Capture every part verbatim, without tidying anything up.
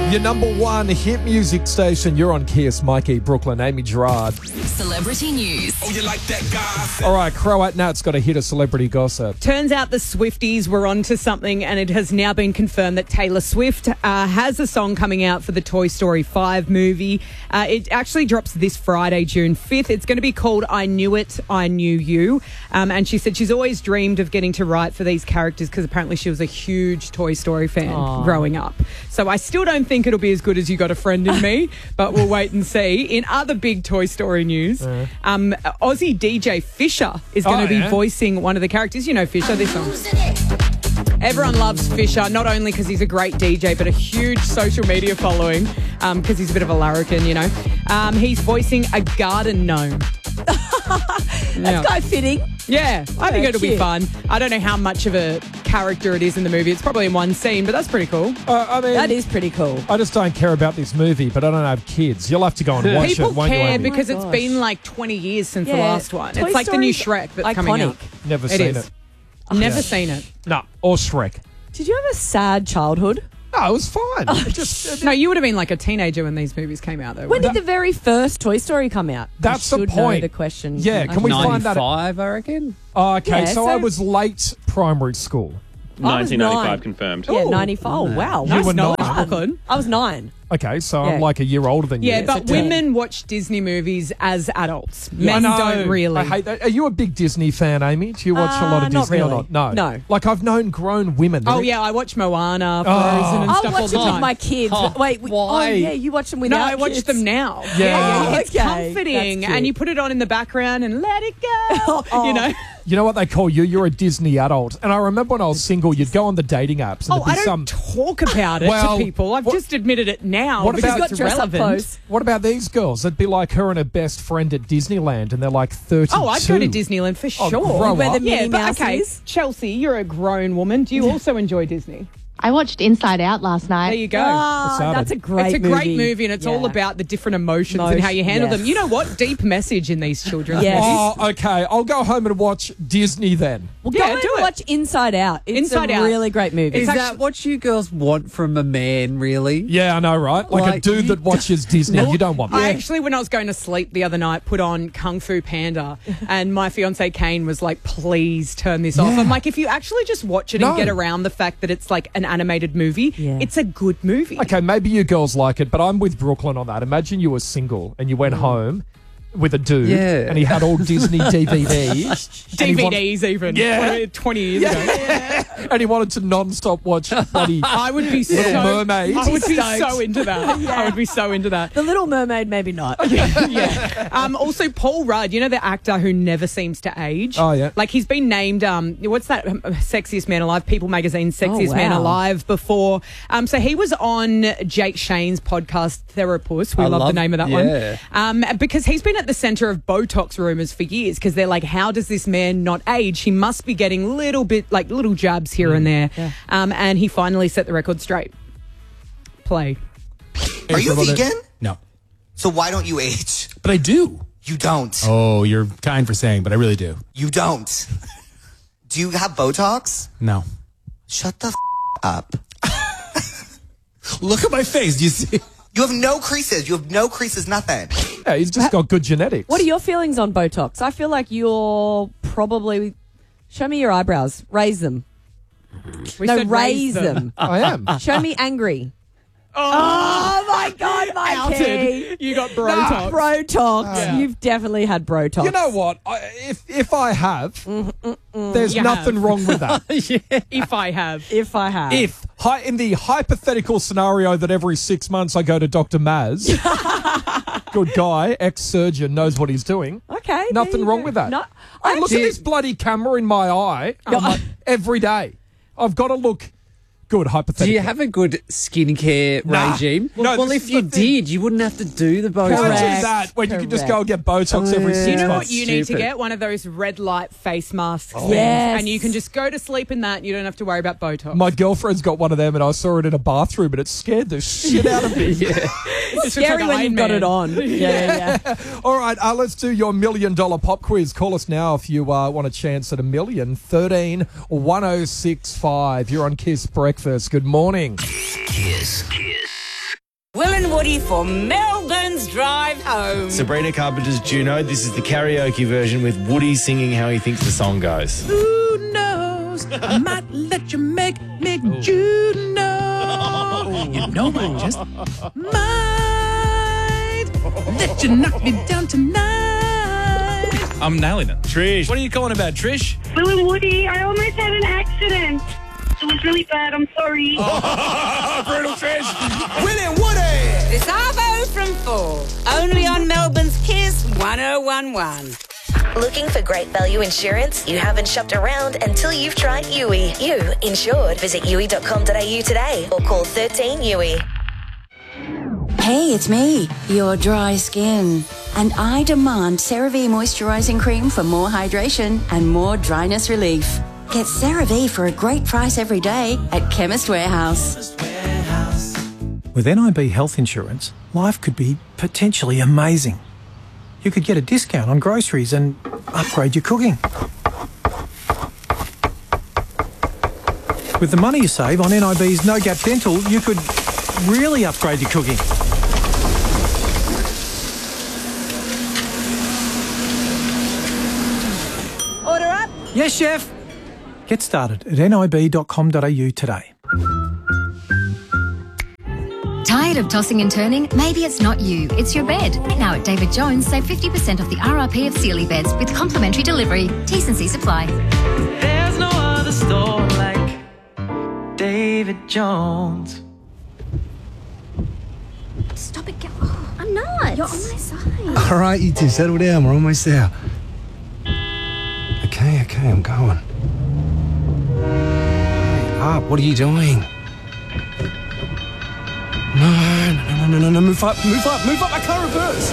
Your number one hit music station. You're on Kiss, Mikey, Brooklyn, Amy Gerard. Celebrity news. Oh, you like that guy? All right, Croat Nat's got a hit of celebrity gossip. Turns out the Swifties were onto something, and it has now been confirmed that Taylor Swift uh, has a song coming out for the Toy Story five movie. Uh, it actually drops this Friday, June fifth. It's going to be called I Knew It, I Knew You. Um, and she said she's always dreamed of getting to write for these characters because apparently she was a huge Toy Story fan Aww. growing up. So I still don't think it'll be as good as You Got a Friend in Me, but we'll wait and see. In other big Toy Story news, uh. um, Aussie D J Fisher is going to oh, be yeah? voicing one of the characters. You know Fisher, this song. Everyone loves Fisher, not only because he's a great D J, but a huge social media following because um, he's a bit of a larrikin, you know. Um, he's voicing a garden gnome. That's yeah. quite fitting. Yeah, I yeah, think it'll cute. be fun. I don't know how much of a character it is in the movie. It's probably in one scene, but that's pretty cool. Uh, I mean, that is pretty cool. I just don't care about this movie, but I don't have kids. You'll have to go and watch People it, won't care you, Amy? because oh it's been like twenty years since yeah. the last one. Toy it's like the new Story's Shrek that's iconic. coming out. Never it seen is. it. Never yeah. seen it. No, or Shrek. Did you have a sad childhood? No, it was fine. Oh, it just, no, you would have been like a teenager when these movies came out, though. When did the very first Toy Story come out? That's I the should know point. the question. Yeah, can we find that? ninety-five, I reckon. Oh, okay, Yeah, so, so- I was late primary school. nineteen ninety-five nine. confirmed. Yeah, Ooh. ninety-five. Oh, wow. You were nine. Brooklyn. I was nine. Okay, so Yeah. I'm like a year older than you. Yeah, but ten. women watch Disney movies as adults. I Men know. don't really. I hate that. Are you a big Disney fan, Amy? Do you watch a lot Uh, of not Disney really. or not? No. No. Like, I've known grown women. Oh, They're- yeah, I watch Moana, Frozen Oh. and I'll stuff all watch the them time. with my kids. Oh, Wait, we, why? oh yeah, you watch them with no, our I watch kids? them now. Yeah. yeah, Oh, it's okay. comforting. That's cute. And you put it on in the background and let it go. Oh. You know? You know what they call you? You're a Disney adult. And I remember when I was single, you'd go on the dating apps and Oh, there'd be I don't some... talk about it Well, to people. I've what- just admitted it now What because about- it's Got dress up relevant. clothes. What about these girls? It'd be like her and her best friend at Disneyland, and they're like thirty-two. Oh, I'd go to Disneyland for Oh, sure. grow Where the up. Minnie yeah, but Mouse okay, is. Chelsea, you're a grown woman. Do you also enjoy Disney? I watched Inside Out last night. There you go. Ah, Excited. that's a great it's a movie. great movie, and it's all Yeah. about the different emotions and how you handle Yes. them. You know what? Deep message in these children's Yes. movies. Oh, okay. I'll go home and watch Disney then. Well, Yeah, go and do it. watch Inside Out. It's Inside a Out. really great movie. Is It's that actu- what you girls want from a man, really? Yeah, I know, right? Like, a Like, dude you that watches Disney. You don't want I that. actually, when I was going to sleep the other night, put on Kung Fu Panda, and my fiance Kane was like, "Please turn this off." Yeah. I'm like, if you actually just watch it No. and get around the fact that it's like an animated movie, Yeah. it's a good movie. Okay, maybe you girls like it, but I'm with Brooklyn on that. Imagine you were single and you went home with a dude Yeah. and he had all Disney D V Ds. and he D V wanted- Ds even. Yeah. twenty, twenty years ago. and he wanted to non-stop watch bloody I would be so Little Mermaid. I would be Stoked. so into that. I would be so into that. The Little Mermaid, maybe not. yeah. Um, also, Paul Rudd, you know the actor who never seems to age? Oh, yeah. Like, he's been named, um, what's that, um, Sexiest Man Alive, People Magazine's Sexiest Oh, Man wow. Alive before. Um, so he was on Jake Shane's podcast, Therapus. We I love, love- the name of that yeah. one. Um, because he's been at the centre of Botox rumours for years because they're like, how does this man not age? He must be getting little bit, like little jabs here and there. Yeah. Um, and he finally set the record straight. Play. Are you vegan? No. So why don't you age? But I do. You don't. Oh, you're kind for saying, but I really do. You don't. Do you have Botox? No. Shut the f- up. Look at my face. Do you see? You have no creases. You have no creases, nothing. Yeah, he's just got good genetics. What are your feelings on Botox? I feel like you're probably... Show me your eyebrows. Raise them. We no, said raise them. I am. Show me angry. Oh, Oh, my God, Mikey. outed. You got Botox. Brotox. Yeah. You've definitely had Brotox. You know what? I, if if I have, there's You nothing have. wrong with that. If I have. If I have. If hi, in the hypothetical scenario that every six months I go to Doctor Maz, good guy, ex-surgeon, knows what he's doing. Okay. there Nothing you wrong go. with that. No, I I look at actually- this bloody camera in my eye I'm like, every day. I've got to look good, hypothetically. Do you have a good skincare Nah. regime? No, well, this if is you the thing. did, you wouldn't have to do the Botox. Why do Correct. that when you can just Correct. go and get Botox every Oh, six yeah. You know months? what you need to Stupid. get? One of those red light face masks things. Yes. And you can just go to sleep in that and you don't have to worry about Botox. My girlfriend's got one of them and I saw it in a bathroom and it scared the shit out of me. It's just Scary like when Iron you've got Man. it on. Yeah, yeah, yeah. All right, uh, let's do your million dollar pop quiz. Call us now if you uh, want a chance at a million. thirteen one oh six five. You're on Kiss Breakfast. Good morning. Kiss. Kiss. and Woody for Melbourne's Drive Home. Sabrina Carpenter's Juno. This is the karaoke version with Woody singing how he thinks the song goes. Who knows? I might let you make me Juno. You know I just might let you knock me down tonight. I'm nailing it. Trish. What are you calling about, Trish? Will and Woody, I almost had an accident. It was really bad. I'm sorry. Oh, brutal Trish. Will and Woody. It's Arvo from four. Only on Melbourne's Kiss one oh one one. Looking for great value insurance? You haven't shopped around until you've tried U I. You insured. Visit U I dot com dot a u today or call thirteen U I. Hey, it's me, your dry skin. And I demand CeraVe Moisturising Cream for more hydration and more dryness relief. Get CeraVe for a great price every day at Chemist Warehouse. With N I B health insurance, life could be potentially amazing. You could get a discount on groceries and upgrade your cooking. With the money you save on N I B's No Gap Dental, you could really upgrade your cooking. Order up. Yes, chef. Get started at N I B dot com dot a u today. Tired of tossing and turning? Maybe it's not you, it's your bed. Now at David Jones, save fifty percent off the R R P of Sealy beds with complimentary delivery. T's and C's apply. There's no other store like David Jones. Stop it, girl. Oh, I'm not. You're on my side. All right, you two, settle down. We're almost there. Okay, okay, I'm going. Hurry up, what are you doing? No, no, no, no, no, no, move up, move up, move up, I can't reverse.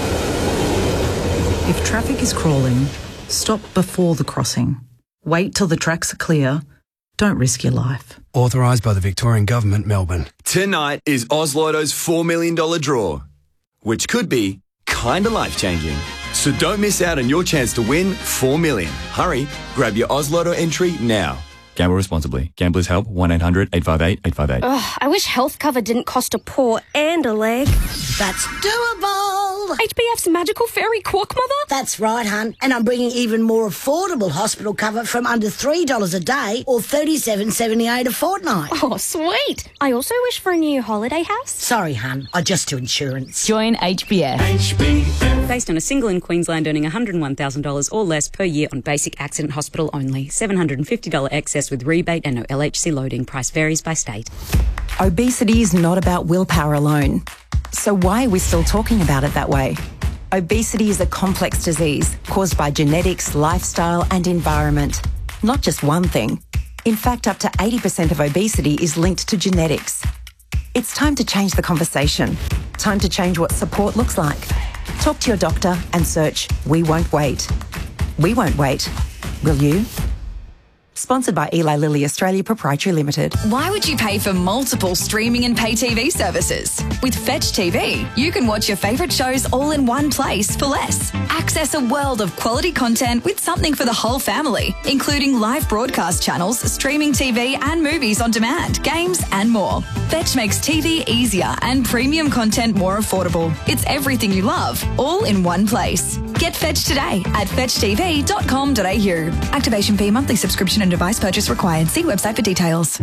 If traffic is crawling, stop before the crossing. Wait till the tracks are clear. Don't risk your life. Authorised by the Victorian Government, Melbourne. Tonight is Oz Lotto's four million dollars draw, which could be kinda life-changing. So don't miss out on your chance to win four million dollars. Hurry, grab your Oz Lotto entry now. Gamble responsibly. Gamblers Help, one eight hundred eight five eight eight five eight. Ugh, I wish health cover didn't cost a paw and a leg. That's doable. H B F's magical fairy quack mother? That's right, hun. And I'm bringing even more affordable hospital cover from under three dollars a day or thirty-seven seventy-eight a fortnight. Oh, sweet. I also wish for a new holiday house. Sorry, hun. I just do insurance. Join H B F. H B F. Based on a single in Queensland earning one hundred one thousand dollars or less per year on basic accident hospital only. seven hundred fifty dollars excess with rebate and no L H C loading. Price varies by state. Obesity is not about willpower alone. So why are we still talking about it that way? Obesity is a complex disease caused by genetics, lifestyle and environment. Not just one thing. In fact, up to eighty percent of obesity is linked to genetics. It's time to change the conversation. Time to change what support looks like. Talk to your doctor and search We Won't Wait. We won't wait. Will you? Sponsored by Eli Lilly Australia Proprietary Limited. Why would you pay for multiple streaming and pay T V services? With Fetch T V, you can watch your favourite shows all in one place for less. Access a world of quality content with something for the whole family, including live broadcast channels, streaming T V and movies on demand, games and more. Fetch makes T V easier and premium content more affordable. It's everything you love, all in one place. Get Fetch today at fetch t v dot com dot a u. Activation fee, monthly subscription and device purchase required. See website for details.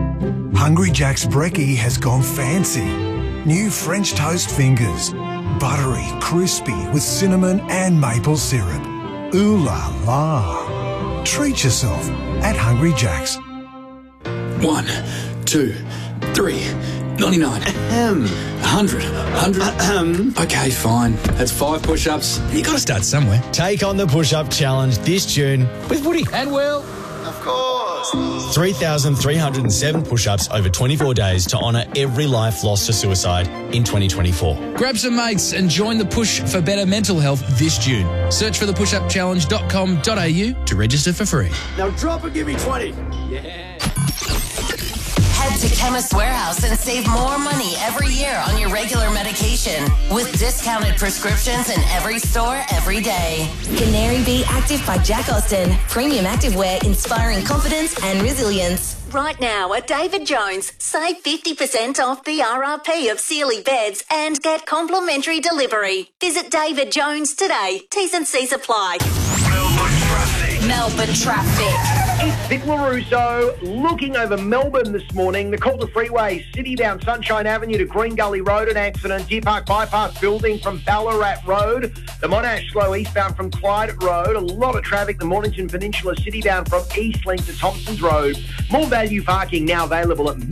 Hungry Jack's Brekkie has gone fancy. New French toast fingers. Buttery, crispy with cinnamon and maple syrup. Ooh la la. Treat yourself at Hungry Jack's. One, two, three, ninety-nine. Ahem. A hundred. Hundred. Ahem. Okay, fine. That's five push-ups. You gotta start somewhere. Take on the push-up challenge this June with Woody and Will. Of course. three thousand three hundred seven push-ups over twenty-four days to honour every life lost to suicide in twenty twenty-four. Grab some mates and join the push for better mental health this June. Search for the push up challenge dot com dot a u to register for free. Now drop and give me twenty. Yeah. Head to Chemist Warehouse and save more money every year on your regular medication with discounted prescriptions in every store every day. Canary Bee Active by Jack Austin. Premium activewear inspiring confidence and resilience. Right now at David Jones, save fifty percent off the R R P of Sealy beds and get complimentary delivery. Visit David Jones today. T's and C's apply. Melbourne traffic. It's Vic LaRusso looking over Melbourne this morning. The Calder Freeway, city-bound Sunshine Avenue to Green Gully Road, an accident. Deer Park Bypass building from Ballarat Road. The Monash slow eastbound from Clyde Road. A lot of traffic. The Mornington Peninsula city-bound from Eastlink to Thompson's Road. More value parking now available at